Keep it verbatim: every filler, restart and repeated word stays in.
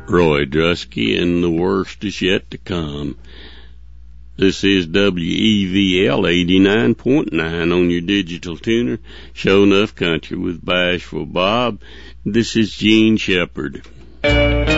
Roy Drusky, and the worst is yet to come. This is W E V L eighty-nine point nine on your digital tuner, Show Enough Country with Bashful Bob. This is Gene Shepherd.